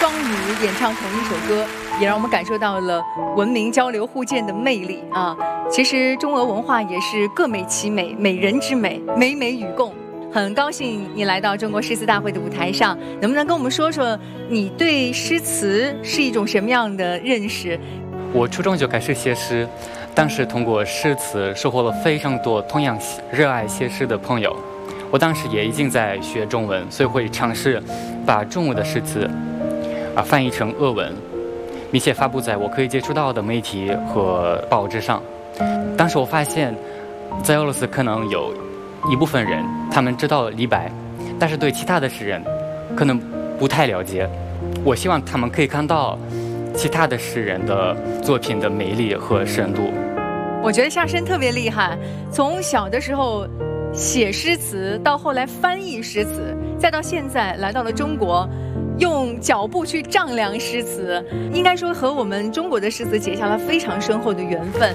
双语演唱同一首歌，也让我们感受到了文明交流互鉴的魅力啊！其实中俄文化也是各美其美，美人之美，美美与共。很高兴你来到中国诗词大会的舞台上，能不能跟我们说说你对诗词是一种什么样的认识？ 我初中就开始写诗，当时通过诗词收获了非常多同样热爱写诗的朋友。我当时也已经在学中文，所以会尝试把中文的诗词翻译成俄文，并且发布在我可以接触到的媒体和报纸上。当时我发现，在俄罗斯可能有一部分人，他们知道李白，但是对其他的诗人可能不太了解。我希望他们可以看到其他的诗人的作品的美丽和深度。 我觉得夏申特别厉害，从小的时候写诗词，到后来翻译诗词，再到现在来到了中国，用脚步去丈量诗词，应该说和我们中国的诗词结下了非常深厚的缘分。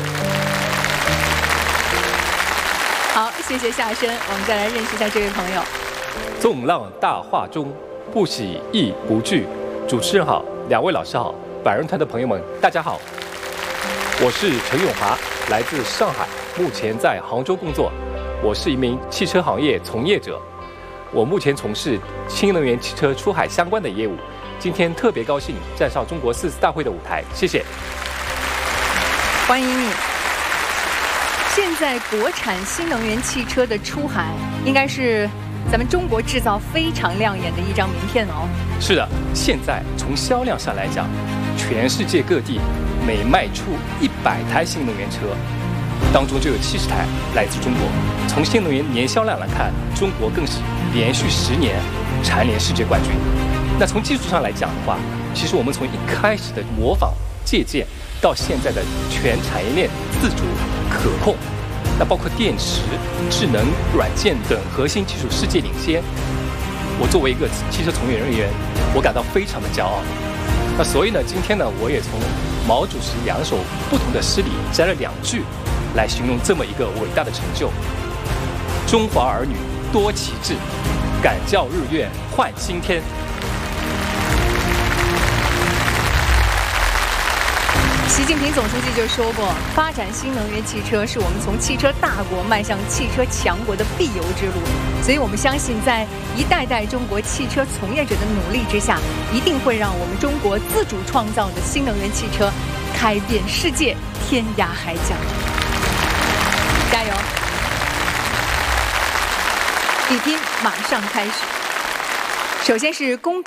好，谢谢夏申，我们再来认识一下这位朋友。 纵浪大化中，不喜亦不惧。主持人好，两位老师好，百人团的朋友们，大家好。我是陈永华，来自上海，目前在杭州工作。我是一名汽车行业从业者，我目前从事新能源汽车出海相关的业务。今天特别高兴站上中国诗词大会的舞台，谢谢。 欢迎你。现在国产新能源汽车的出海，应该是咱们中国制造非常亮眼的一张名片哦。 是的，现在从销量上来讲，全世界各地每卖出100台新能源车，当中就有70台来自中国。从新能源年销量来看，中国更是连续10年蝉联世界冠军。那从技术上来讲的话，其实我们从一开始的模仿借鉴，到现在的全产业链自主可控，那包括电池、智能软件等核心技术世界领先。我作为一个汽车从业人员，我感到非常的骄傲。那所以呢，今天呢，我也从毛主席2首不同的诗里摘了2句，来形容这么一个伟大的成就。中华儿女多奇志，敢教日月换新天。 习近平总书记就说过，发展新能源汽车是我们从汽车大国迈向汽车强国的必由之路。所以我们相信，在一代代中国汽车从业者的努力之下，一定会让我们中国自主创造的新能源汽车开遍世界，天涯海角。加油！比拼马上开始。首先是公。